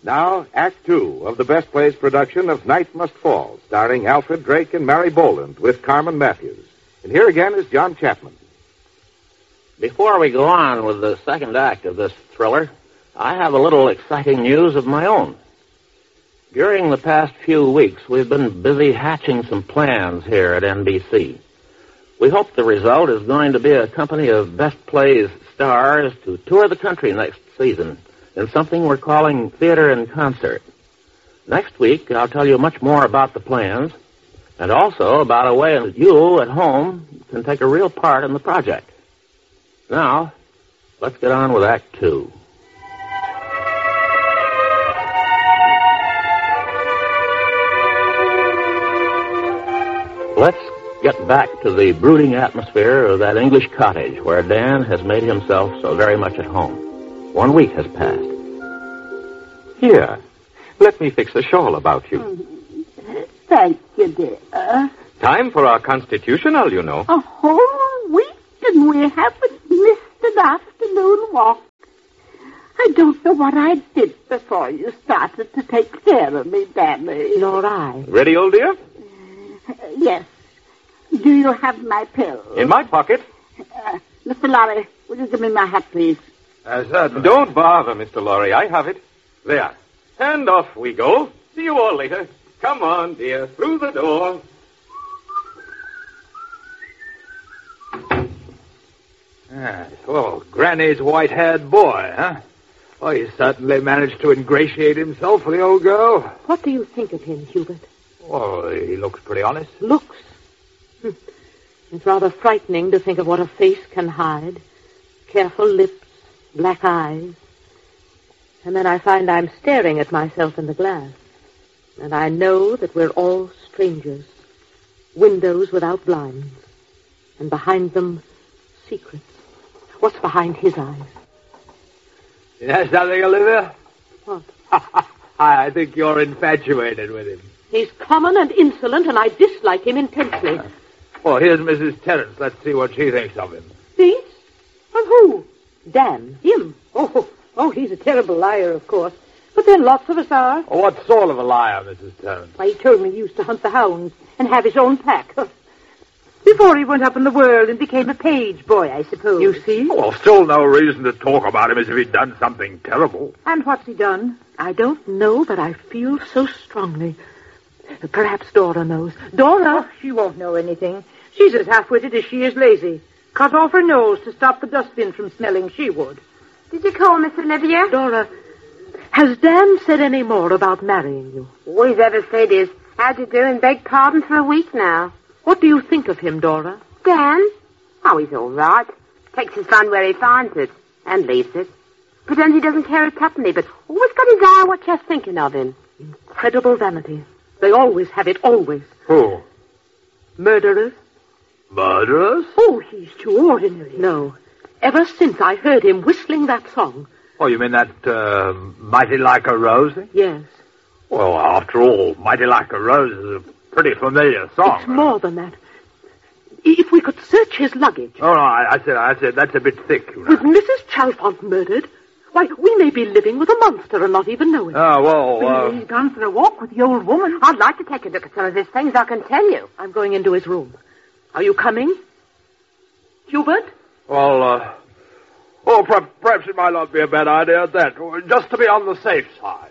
Now, Act Two of the Best Plays production of Night Must Fall, starring Alfred Drake and Mary Boland with Carmen Matthews. And here again is John Chapman. Before we go on with the second act of this thriller, I have a little exciting news of my own. During the past few weeks, we've been busy hatching some plans here at NBC. We hope the result is going to be a company of Best Plays stars to tour the country next season in something we're calling Theater in Concert. Next week, I'll tell you much more about the plans and also about a way that you at home can take a real part in the project. Now, let's get on with Act Two. Let's get back to the brooding atmosphere of that English cottage where Dan has made himself so very much at home. 1 week has passed. Here, let me fix a shawl about you. Thank you, dear. Time for our constitutional, you know. A whole week and we haven't missed an afternoon walk. I don't know what I did before you started to take care of me, Danny. Nor I. Ready, old dear? Yes. Do you have my pill? In my pocket. Mr. Lorry, will you give me my hat, please? Certainly. Don't bother, Mr. Lorry. I have it. There. And off we go. See you all later. Come on, dear. Through the door. Well, Granny's white-haired boy, huh? Well, he certainly managed to ingratiate himself with the old girl. What do you think of him, Hubert? Well, he looks pretty honest. Looks? It's rather frightening to think of what a face can hide. Careful lips, black eyes. And then I find I'm staring at myself in the glass. And I know that we're all strangers. Windows without blinds. And behind them, secrets. What's behind his eyes? You know something, Olivia? What? I think you're infatuated with him. He's common and insolent, and I dislike him intensely. Well, here's Mrs. Terrence. Let's see what she thinks of him. Thinks? Of who? Dan. Him? Oh, he's a terrible liar, of course. But then lots of us are. Well, what sort of a liar, Mrs. Terrence? Why, he told me he used to hunt the hounds and have his own pack. Before he went up in the world and became a page boy, I suppose. You see? Well, still no reason to talk about him as if he'd done something terrible. And what's he done? I don't know, but I feel so strongly. Perhaps Dora knows. Dora? Oh, she won't know anything. She's as half-witted as she is lazy. Cut off her nose to stop the dustbin from smelling, she would. Did you call, Miss Olivia? Dora, has Dan said any more about marrying you? All he's ever said is, how'd you do, and beg pardon for a week now. What do you think of him, Dora? Dan? Oh, he's all right. Takes his fun where he finds it, and leaves it. Pretends he doesn't care a company, but always got his eye on what you're thinking of him. Incredible vanity. They always have it, always. Who? Murderers. Murderers? Oh, he's too ordinary. No. Ever since I heard him whistling that song. Oh, you mean that, Mighty Like a Rose thing? Yes. Well, after all, Mighty Like a Rose is a pretty familiar song. It's more than that. If we could search his luggage. Oh, no, I said, that's a bit thick. You know. With Mrs. Chalfont murdered, why, we may be living with a monster and not even know it. Oh, well, He's gone for a walk with the old woman. I'd like to take a look at some of his things, I can tell you. I'm going into his room. Are you coming? Hubert? Well, perhaps it might not be a bad idea at that, just to be on the safe side.